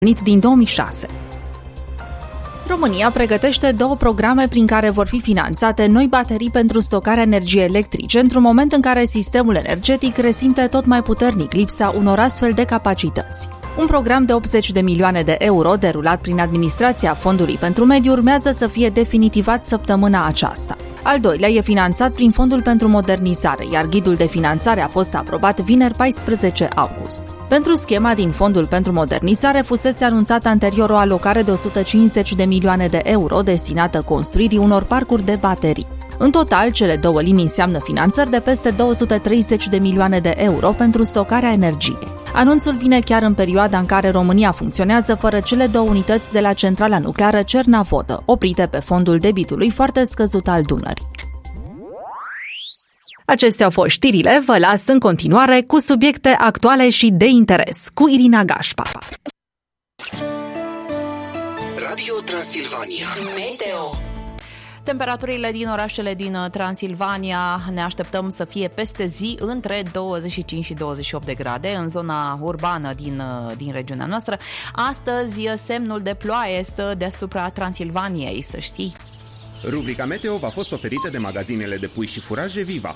din 2006. România pregătește 2 programe prin care vor fi finanțate noi baterii pentru stocarea energiei electrice, într-un moment în care sistemul energetic resimte tot mai puternic lipsa unor astfel de capacități. Un program de 80 de milioane de euro, derulat prin administrația Fondului pentru Mediu, urmează să fie definitivat săptămâna aceasta. Al doilea e finanțat prin Fondul pentru Modernizare, iar ghidul de finanțare a fost aprobat vineri 14 august. Pentru schema din Fondul pentru Modernizare fusese anunțată anterior o alocare de 150 de milioane de euro destinată construirii unor parcuri de baterii. În total, cele 2 linii înseamnă finanțări de peste 230 de milioane de euro pentru stocarea energiei. Anunțul vine chiar în perioada în care România funcționează fără cele 2 unități de la centrala nucleară Cernavodă, oprite pe fondul debitului foarte scăzut al Dunării. Acestea au fost știrile, vă las în continuare cu subiecte actuale și de interes, cu Irina Gașpa. Radio Transilvania Meteo. Temperaturile din orașele din Transilvania ne așteptăm să fie peste zi între 25 și 28 de grade în zona urbană din regiunea noastră. Astăzi semnul de ploaie stă deasupra Transilvaniei, să știi. Rubrica Meteo v-a fost oferită de magazinele de pui și furaje Viva.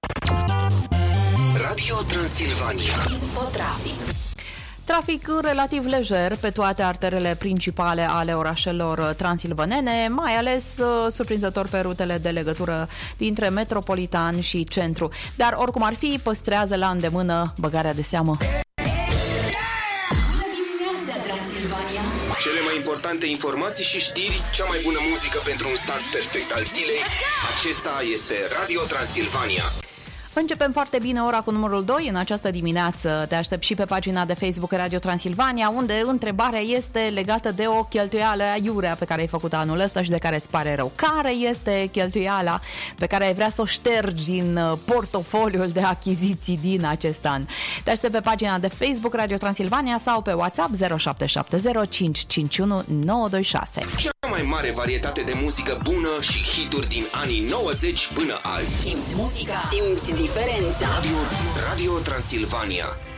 Radio Transilvania. Infotrafic. Trafic relativ lejer pe toate arterele principale ale orașelor transilvanene, mai ales surprinzător pe rutele de legătură dintre Metropolitan și centru. Dar oricum ar fi, păstrează la îndemână băgarea de seamă. Bună dimineața, Transilvania! Cele mai importante informații și știri, cea mai bună muzică pentru un start perfect al zilei. Acesta este Radio Transilvania. Începem foarte bine ora cu numărul 2 în această dimineață. Te aștept și pe pagina de Facebook Radio Transilvania, unde întrebarea este legată de o cheltuială aiurea pe care ai făcut anul ăsta și de care îți pare rău. Care este cheltuiala pe care ai vrea să o ștergi din portofoliul de achiziții din acest an? Te aștept pe pagina de Facebook Radio Transilvania sau pe WhatsApp 0770 551 926. Cea mai mare varietate de muzică bună și hituri din anii 90 până azi. Simți muzica, simți diferența. Radio Transilvania.